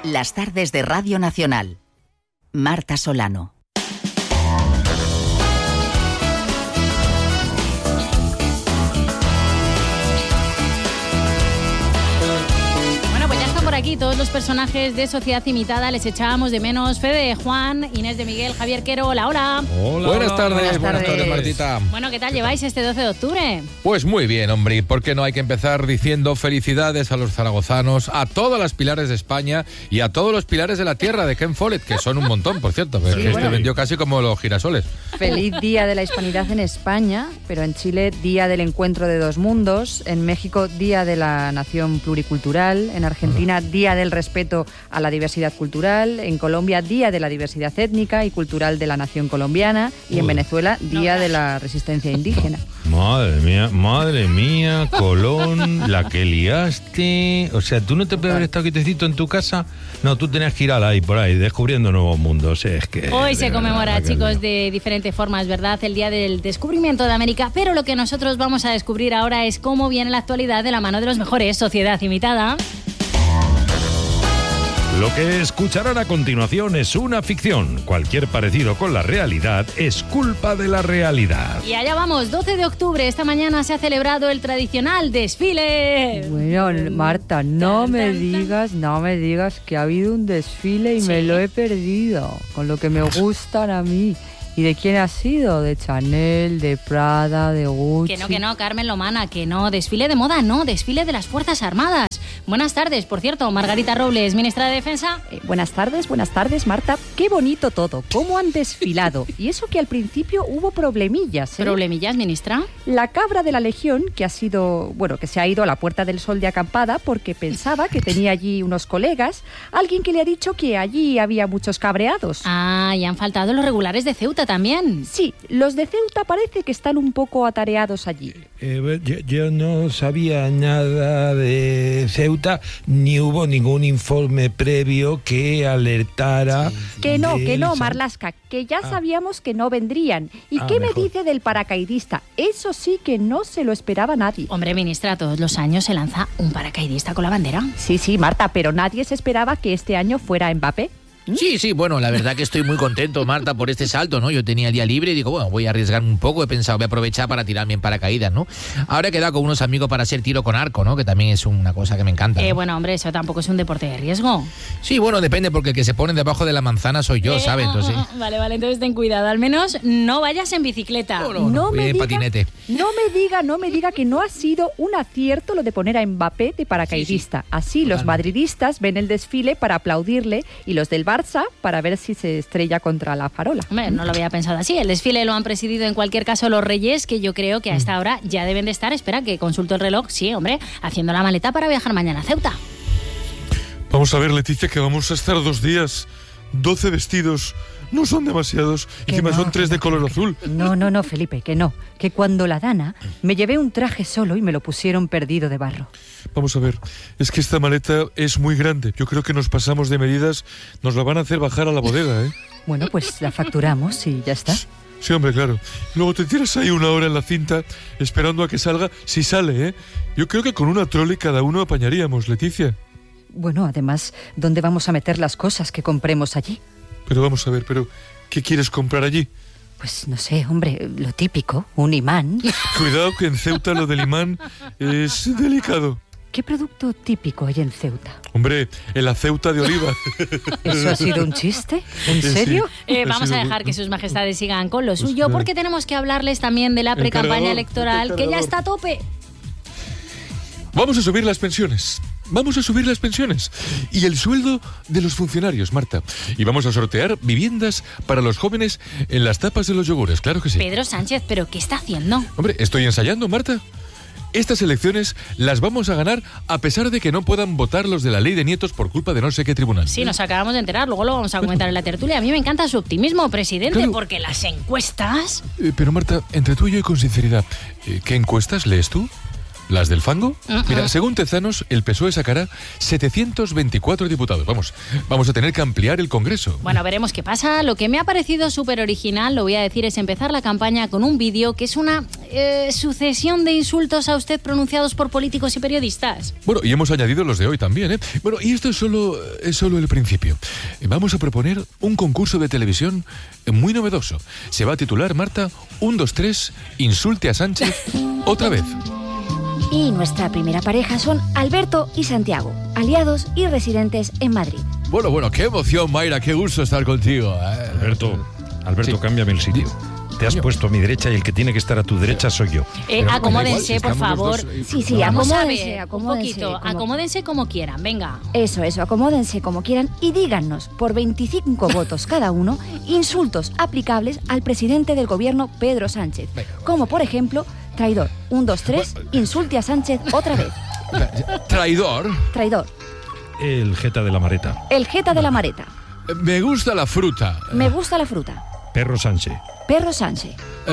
Las tardes de Radio Nacional. Marta Solano. Aquí todos los personajes de Sociedad Imitada les echábamos de menos. Fede, Juan, Inés de Miguel, Javier Quero, hola. Hola. Buenas tardes, Martita. Bueno, ¿qué tal lleváis este 12 de octubre? Pues muy bien, hombre. ¿Por qué no hay que empezar diciendo felicidades a los zaragozanos, a todas las pilares de España y a todos los pilares de la tierra de Ken Follett, que son un montón, por cierto, pero sí, este vendió casi como los girasoles. Feliz Día de la Hispanidad en España, pero en Chile, Día del Encuentro de Dos Mundos, en México, Día de la Nación Pluricultural, en Argentina, Día del Respeto a la Diversidad Cultural, en Colombia, Día de la Diversidad Étnica y Cultural de la Nación Colombiana, y en Venezuela, Día de la Resistencia Indígena. Madre mía, Colón, la que liaste. O sea, ¿tú no te puedes haber estado quietecito en tu casa? No, tú tenías que ir ahí, por ahí, descubriendo nuevos mundos. Es que hoy se conmemora, chicos, de diferentes formas, ¿verdad? El Día del Descubrimiento de América, pero lo que nosotros vamos a descubrir ahora es cómo viene la actualidad de la mano de los mejores. Sociedad Imitada. Lo que escucharán a continuación es una ficción. Cualquier parecido con la realidad es culpa de la realidad. Y allá vamos, 12 de octubre. Esta mañana se ha celebrado el tradicional desfile. Bueno, Marta, no me digas que ha habido un desfile y me lo he perdido. Con lo que me gustan a mí. ¿Y de quién ha sido? ¿De Chanel, de Prada, de Gucci? Que no, Carmen Lomana, que no. Desfile de moda, no. Desfile de las Fuerzas Armadas. Buenas tardes, por cierto, Margarita Robles, ministra de Defensa. Buenas tardes, Marta. Qué bonito todo, cómo han desfilado. Y eso que al principio hubo problemillas. ¿Problemillas, ministra? La cabra de la Legión, que se ha ido a la Puerta del Sol de acampada porque pensaba que tenía allí unos colegas, alguien que le ha dicho que allí había muchos cabreados. Ah, y han faltado los regulares de Ceuta también. Sí, los de Ceuta parece que están un poco atareados allí. Yo no sabía nada de Ceuta, ni hubo ningún informe previo que alertara... Que no, Marlaska, que ya sabíamos que no vendrían. ¿Y qué me dice del paracaidista? Eso sí que no se lo esperaba nadie. Hombre, ministra, todos los años se lanza un paracaidista con la bandera. Sí, Marta, pero nadie se esperaba que este año fuera Mbappé. Sí, bueno, la verdad que estoy muy contento, Marta, por este salto, ¿no? Yo tenía el día libre y digo, bueno, voy a arriesgarme un poco, he pensado, voy a aprovechar para tirarme en paracaídas, ¿no? Ahora he quedado con unos amigos para hacer tiro con arco, ¿no? Que también es una cosa que me encanta, ¿no? Bueno, hombre, eso tampoco es un deporte de riesgo. Sí, bueno, depende, porque el que se pone debajo de la manzana soy yo, ¿sabes? Entonces... Vale, entonces ten cuidado, al menos no vayas en bicicleta. No me diga, patinete. No me diga que no ha sido un acierto lo de poner a Mbappé de paracaidista. Sí. Así los madridistas ven el desfile para aplaudirle y los del Barça para ver si se estrella contra la farola. Hombre, no lo había pensado así. El desfile lo han presidido en cualquier caso los Reyes, que yo creo que a esta hora ya deben de estar, espera que consulto el reloj, sí, hombre, haciendo la maleta para viajar mañana a Ceuta. Vamos a ver, Leticia, que vamos a estar 2 días, 12 vestidos. No son demasiados, encima son 3 de color azul. No, Felipe, que no. Que cuando la Dana me llevé un traje solo y me lo pusieron perdido de barro. Vamos a ver, es que esta maleta es muy grande. Yo creo que nos pasamos de medidas, nos la van a hacer bajar a la bodega, ¿eh? Bueno, pues la facturamos y ya está. Sí, hombre, claro. Luego te tiras ahí 1 hora en la cinta esperando a que salga, si sale, ¿eh? Yo creo que con una trole cada uno apañaríamos, Leticia. Bueno, además, ¿dónde vamos a meter las cosas que compremos allí? Pero vamos a ver, ¿qué quieres comprar allí? Pues no sé, hombre, lo típico, un imán. Cuidado que en Ceuta lo del imán es delicado. ¿Qué producto típico hay en Ceuta? Hombre, el aceuta de oliva. ¿Eso ha sido un chiste? ¿En serio? Sí, vamos a dejar que sus majestades sigan con lo suyo, porque tenemos que hablarles también de la precampaña electoral, que ya está a tope. Vamos a subir las pensiones. Y el sueldo de los funcionarios, Marta. Y vamos a sortear viviendas para los jóvenes en las tapas de los yogures, claro que sí. Pedro Sánchez, ¿pero qué está haciendo? Hombre, estoy ensayando, Marta. Estas elecciones las vamos a ganar a pesar de que no puedan votar los de la ley de nietos por culpa de no sé qué tribunal. Sí, nos acabamos de enterar, luego lo vamos a comentar en la tertulia. A mí me encanta su optimismo, presidente, claro. Porque las encuestas... Pero Marta, entre tú y yo y con sinceridad, ¿qué encuestas lees tú? ¿Las del fango? Mira, según Tezanos, el PSOE sacará 724 diputados. Vamos a tener que ampliar el Congreso. Bueno, veremos qué pasa. Lo que me ha parecido súper original, lo voy a decir, es empezar la campaña con un vídeo que es una sucesión de insultos a usted pronunciados por políticos y periodistas. Bueno, y hemos añadido los de hoy también, ¿eh? Bueno, y esto es solo el principio. Vamos a proponer un concurso de televisión muy novedoso. Se va a titular, Marta, 1, 2, 3, insulte a Sánchez otra vez. Y nuestra primera pareja son Alberto y Santiago, aliados y residentes en Madrid. Bueno, qué emoción, Mayra, qué gusto estar contigo. Alberto, Sí. cámbiame el sitio. Te has puesto a mi derecha y el que tiene que estar a tu derecha soy yo. Acomódense, por favor. Sí, Vamos a acomódense, ver, acomódense. un poquito. Acomódense como quieran, venga. Eso, acomódense como quieran y díganos, por 25 votos cada uno, insultos aplicables al presidente del gobierno, Pedro Sánchez. Como, por ejemplo, traidor. 1, 2, 3, insulte a Sánchez otra vez. Traidor. Traidor. El jeta de la mareta. El jeta de la mareta. Me gusta la fruta. Me gusta la fruta. Perro Sánchez. Perro Sánchez.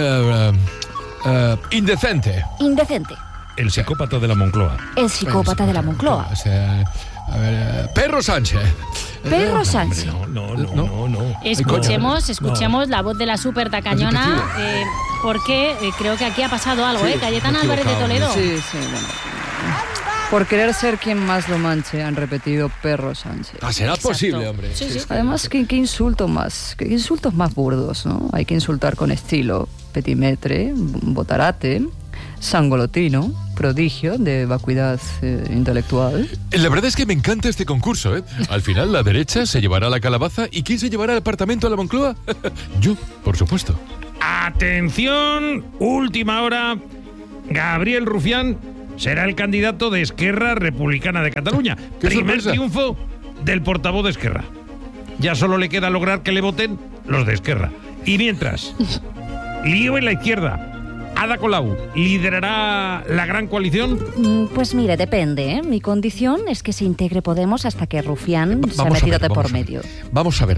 Indecente. Indecente. El psicópata de la Moncloa. El psicópata de la Moncloa. O sea, a ver, Perro Sánchez. Perro Sánchez. No. Escuchemos la voz de la súper tacañona, porque creo que aquí ha pasado algo, Cayetana Álvarez de Toledo. Sí, bueno. Por querer ser quien más lo manche, han repetido Perro Sánchez. ¿Será Exacto. posible, hombre? Sí. Además, ¿qué insultos más burdos, ¿no? Hay que insultar con estilo. Petimetre, botarate, sangolotino, prodigio de vacuidad intelectual. La verdad es que me encanta este concurso, ¿eh? Al final la derecha se llevará la calabaza y ¿quién se llevará el apartamento a la Moncloa? Yo, por supuesto. Atención, última hora. Gabriel Rufián será el candidato de Esquerra Republicana de Cataluña. ¡Qué Primer sorpresa! triunfo del portavoz de Esquerra. Ya solo le queda lograr que le voten los de Esquerra. Y mientras, lío en la izquierda. Ada Colau liderará la gran coalición. Pues mire, depende, Mi condición es que se integre Podemos hasta que Rufián se ha metido de por medio. Vamos a ver.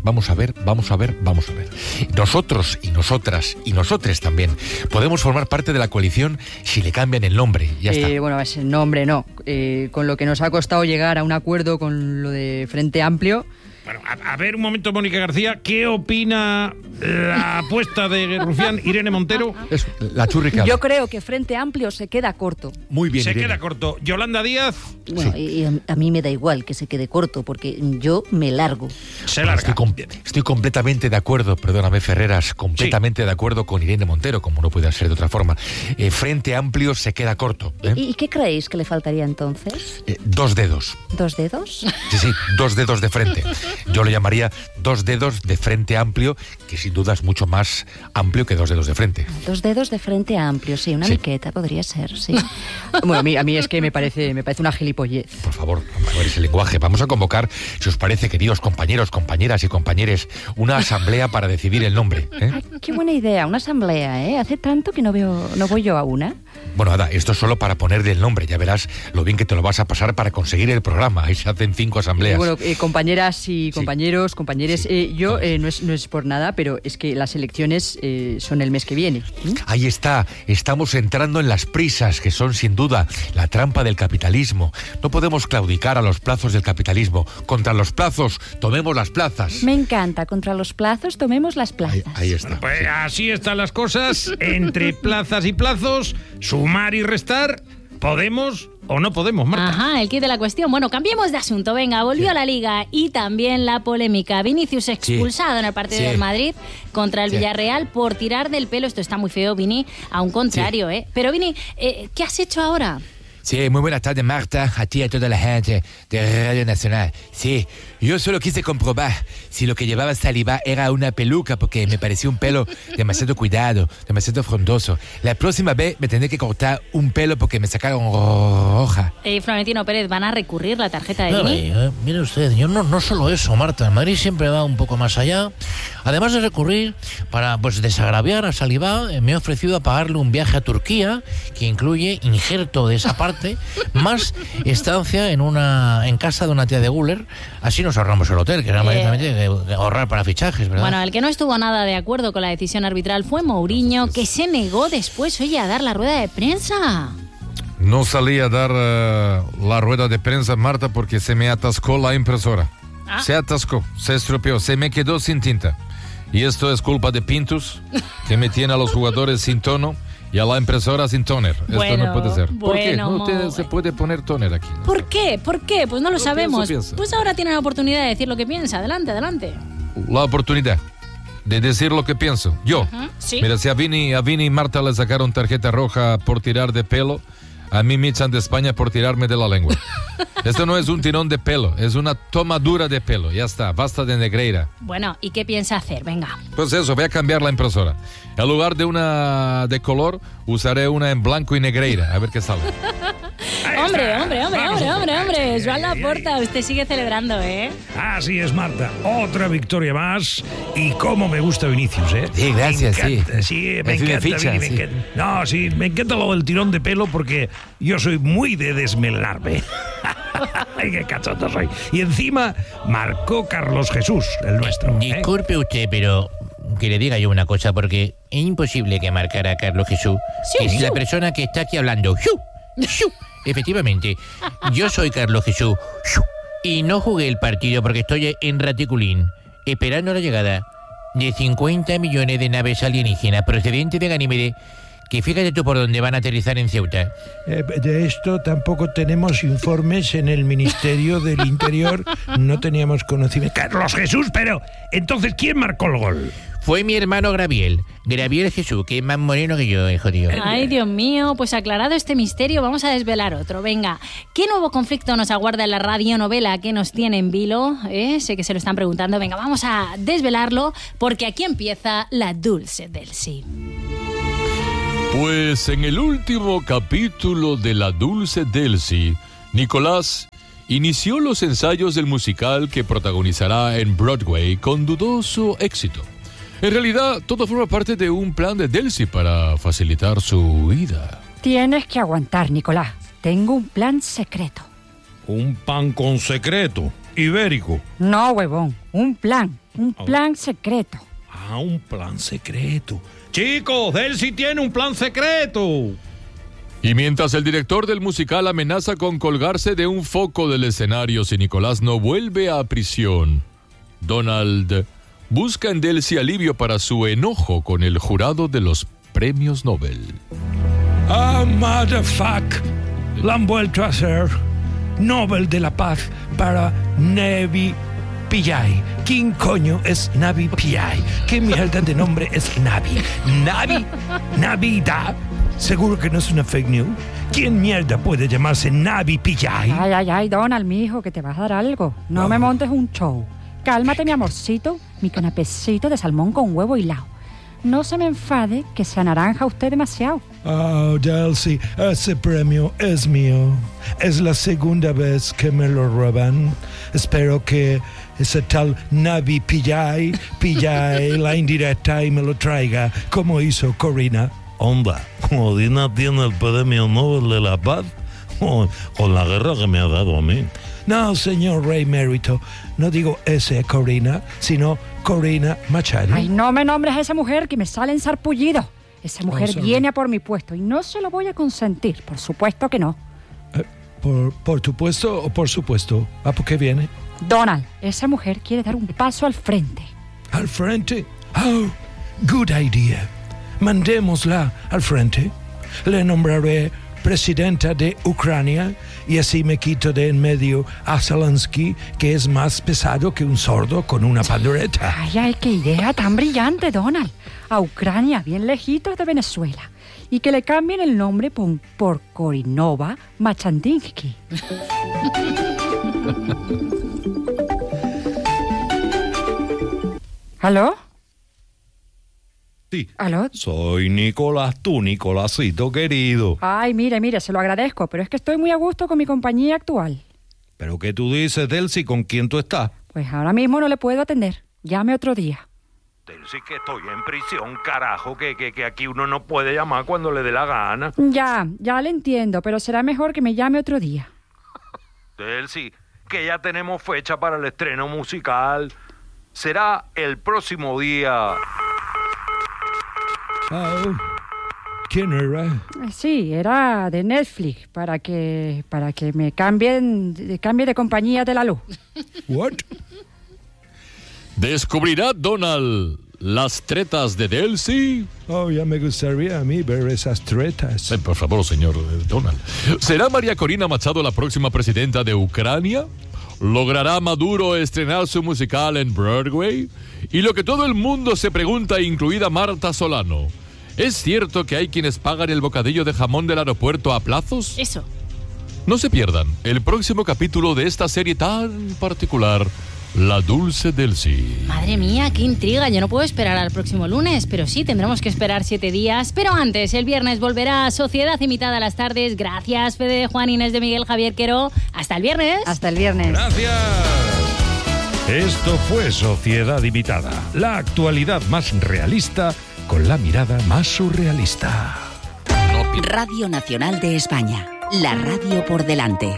Nosotros y nosotras y nosotres también podemos formar parte de la coalición si le cambian el nombre. Ya está. Bueno, ese nombre no. Con lo que nos ha costado llegar a un acuerdo con lo de Frente Amplio. Bueno, a ver un momento, Mónica García, ¿qué opina la apuesta de Rufián, Irene Montero? Eso, la churricada. Yo creo que Frente Amplio se queda corto. Muy bien, Se Irene. queda corto. Yolanda Díaz Bueno, y a mí me da igual que se quede corto, porque yo me largo. se larga. Estoy completamente de acuerdo, perdóname Ferreras, completamente de acuerdo con Irene Montero, como no puede ser de otra forma. Frente Amplio se queda corto. ¿Y qué creéis que le faltaría entonces? 2 dedos. ¿2 dedos? Sí, 2 dedos de frente. Yo lo llamaría 2 dedos de Frente Amplio, que sin duda es mucho más amplio que 2 dedos de frente. 2 dedos de Frente Amplio, sí, una miqueta podría ser, sí. Bueno, a mí es que me parece una gilipollez. Por favor, vamos a ver ese lenguaje. Vamos a convocar, si os parece, queridos compañeros, compañeras y compañeres, una asamblea para decidir el nombre. Ay, qué buena idea, una asamblea, Hace tanto que no voy yo a una. Bueno, Ada, esto es solo para ponerle el nombre. Ya verás lo bien que te lo vas a pasar para conseguir el programa. Ahí se hacen 5 asambleas. Bueno, compañeras y compañeros, compañeres, yo todos. no es por nada, pero es que las elecciones son el mes que viene. Ahí está, estamos entrando en las prisas, que son sin duda la trampa del capitalismo. No podemos claudicar a los plazos del capitalismo. Contra los plazos, tomemos las plazas. Me encanta, contra los plazos tomemos las plazas. Ahí está. Pues así están las cosas. Entre plazas y plazos, sumar y restar, ¿podemos o no podemos, Marta? Ajá, el kit de la cuestión. Bueno, cambiemos de asunto. Venga, volvió la Liga y también la polémica. Vinicius expulsado en el partido del Madrid contra el Villarreal por tirar del pelo. Esto está muy feo, Vini, a un contrario, Pero, Vini, ¿qué has hecho ahora? Sí, muy buenas tardes, Marta, a ti y a toda la gente de Radio Nacional. Sí, yo solo quise comprobar si lo que llevaba Saliba era una peluca, porque me pareció un pelo demasiado cuidado, demasiado frondoso. La próxima vez me tendré que cortar un pelo porque me sacaron roja. Florentino Pérez, ¿van a recurrir la tarjeta de Vini? Mire usted, yo no solo eso, Marta. El Madrid siempre va un poco más allá. Además de recurrir para desagraviar a Saliba, me he ofrecido a pagarle un viaje a Turquía que incluye injerto de esa parte, más estancia en casa de una tía de Guller. Así nos ahorramos el hotel, que era mayormente ahorrar para fichajes, ¿verdad? Bueno, el que no estuvo nada de acuerdo con la decisión arbitral fue Mourinho, que se negó después, a dar la rueda de prensa. No salí a dar la rueda de prensa, Marta, porque se me atascó la impresora. Se atascó, se estropeó, se me quedó sin tinta. Y esto es culpa de Pintus, que me tiene a los jugadores sin tono y a la impresora sin toner. Esto no puede ser. ¿Por qué? No se puede poner toner aquí. ¿Por qué? ¿Por qué? Pues no lo sabemos. Piensa. Pues ahora tiene la oportunidad de decir lo que piensa. Adelante, adelante. La oportunidad de decir lo que pienso. Yo. Sí. Mira, si a Vini y Marta le sacaron tarjeta roja por tirar de pelo, a mí me echan de España por tirarme de la lengua. Esto no es un tirón de pelo, es una tomadura de pelo. Ya está, basta de negreira. Bueno, ¿y qué piensa hacer? Venga. Pues eso, voy a cambiar la impresora. En lugar de una de color, usaré una en blanco y negreira. A ver qué sale. Hombre. Joan Laporta, usted sigue celebrando, ¿eh? Así es, Marta. Otra victoria más. Y cómo me gusta Vinicius, ¿eh? Sí, gracias, me encanta, sí. Me encanta, ficha, Vini, sí. me encanta. No, sí, me encanta lo del tirón de pelo porque yo soy muy de desmelarme. Ay, qué cachondo soy. Y encima marcó Carlos Jesús, el nuestro. Disculpe usted, pero que le diga yo una cosa, porque es imposible que marcara a Carlos Jesús, que es la persona que está aquí hablando. ¡Shu! Efectivamente, yo soy Carlos Jesús y no jugué el partido porque estoy en Raticulín, esperando la llegada de 50 millones de naves alienígenas procedentes de Ganímede, que fíjate tú por dónde van a aterrizar en Ceuta. De esto tampoco tenemos informes en el Ministerio del Interior. No teníamos conocimiento. Carlos Jesús, pero entonces, ¿quién marcó el gol? Fue mi hermano Graviel Jesús, que es más moreno que yo, jodido. Ay, Dios mío, pues aclarado este misterio, vamos a desvelar otro. Venga, ¿qué nuevo conflicto nos aguarda en la radionovela que nos tiene en vilo? Sé que se lo están preguntando. Venga, vamos a desvelarlo, porque aquí empieza la Dulce Delcy. Pues en el último capítulo de La Dulce Delcy, Nicolás inició los ensayos del musical que protagonizará en Broadway con dudoso éxito. En realidad, todo forma parte de un plan de Delcy para facilitar su huida. Tienes que aguantar, Nicolás. Tengo un plan secreto. Un pan con secreto, ibérico. No, huevón, un plan secreto. Ah, un plan secreto. Chicos, Delcy tiene un plan secreto. Y mientras el director del musical amenaza con colgarse de un foco del escenario si Nicolás no vuelve a prisión, Donald busca en Delcy alivio para su enojo con el jurado de los premios Nobel. Ah, motherfuck. La han vuelto a hacer. Nobel de la Paz para Navi Pillay. ¿Quién coño es Navi Pillay? ¿Qué mierda de nombre es Navi? ¿Navidad? ¿Seguro que no es una fake news? ¿Quién mierda puede llamarse Navi Pillay? Ay, Donald, mijo, que te vas a dar algo. No me montes un show. Cálmate, mi amorcito, mi canapecito de salmón con huevo hilado. No se me enfade que se anaranja usted demasiado. Oh, Delcy, ese premio es mío. Es la segunda vez que me lo roban. Espero que ese tal Navi Pillay la indirecta y me lo traiga, como hizo Corina. Onda, Corina tiene el premio Nobel de la Paz con la guerra que me ha dado a mí. No, señor Rey Mérito, no digo ese Corina, sino Corina Machado. Ay, no me nombres a esa mujer que me sale ensarpullido. Esa mujer viene a por mi puesto y no se lo voy a consentir, por supuesto que no. ¿Por tu puesto o por supuesto? ¿A por qué viene? Donald, esa mujer quiere dar un paso al frente. ¿Al frente? Oh, good idea. Mandémosla al frente. Le nombraré presidenta de Ucrania y así me quito de en medio a Zelensky, que es más pesado que un sordo con una pandureta. Ay, qué idea tan brillante, Donald. A Ucrania, bien lejitos de Venezuela. Y que le cambien el nombre por Korinova Machandinsky. ¿Aló? Sí. ¿Aló? Soy Nicolás, tu Nicolásito querido. Ay, mire, se lo agradezco, pero es que estoy muy a gusto con mi compañía actual. ¿Pero qué tú dices, Delcy? ¿Con quién tú estás? Pues ahora mismo no le puedo atender. Llame otro día. Delcy, que estoy en prisión, carajo, que aquí uno no puede llamar cuando le dé la gana. Ya le entiendo, pero será mejor que me llame otro día. Delcy, que ya tenemos fecha para el estreno musical. Será el próximo día... ¿Quién era? Sí, era de Netflix, para que me cambie de compañía de la luz. What? ¿Descubrirá Donald las tretas de Delcy? Oh, ya me gustaría a mí ver esas tretas. Por favor, señor Donald. ¿Será María Corina Machado la próxima presidenta de Ucrania? ¿Logrará Maduro estrenar su musical en Broadway? Y lo que todo el mundo se pregunta, incluida Marta Solano, ¿es cierto que hay quienes pagan el bocadillo de jamón del aeropuerto a plazos? Eso. No se pierdan el próximo capítulo de esta serie tan particular, La Dulce Delcy. Madre mía, qué intriga. Yo no puedo esperar al próximo lunes, pero sí, tendremos que esperar 7 días. Pero antes, el viernes volverá Sociedad Imitada a las tardes. Gracias, Fede, Juan, Inés de Miguel, Javier Quero. Hasta el viernes. Hasta el viernes. Gracias. Esto fue Sociedad Imitada, la actualidad más realista con la mirada más surrealista. Radio Nacional de España. La radio por delante.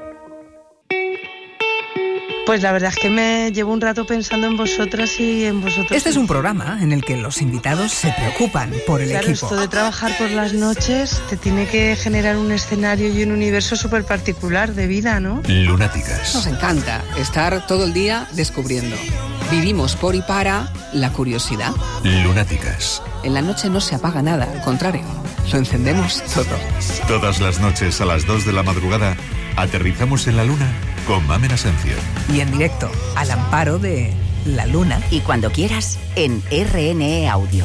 Pues la verdad es que me llevo un rato pensando en vosotras y en vosotros. Este es un programa en el que los invitados se preocupan por el equipo. Esto de trabajar por las noches te tiene que generar un escenario y un universo súper particular de vida, ¿no? Lunáticas. Nos encanta estar todo el día descubriendo. Vivimos por y para la curiosidad. Lunáticas. En la noche no se apaga nada, al contrario, lo encendemos todo. Todas las noches a las 2 de la madrugada aterrizamos en la luna con Mamen Asencio. Y en directo, al amparo de la luna. Y cuando quieras, en RNE Audio.